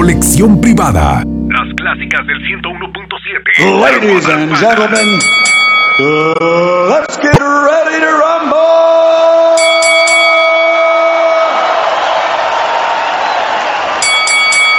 Colección privada. Las clásicas del 101.7. Ladies and gentlemen,